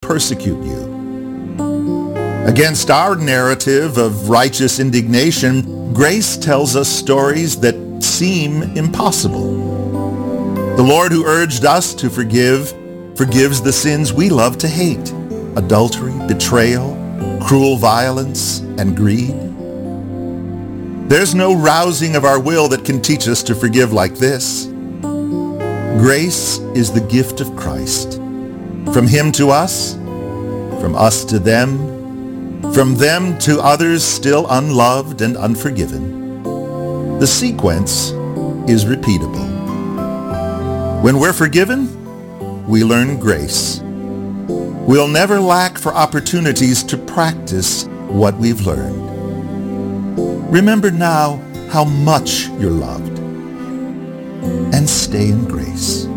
persecute you. Against our narrative of righteous indignation, grace tells us stories that seem impossible. The Lord who urged us to forgive forgives the sins we love to hate: adultery, betrayal, cruel violence, and greed. There's no rousing of our will that can teach us to forgive like this. Grace is the gift of Christ. From him to us, from us to them, from them to others still unloved and unforgiven. The sequence is repeatable. When we're forgiven, we learn grace. We'll never lack for opportunities to practice what we've learned. Remember now how much you're loved, and stay in grace.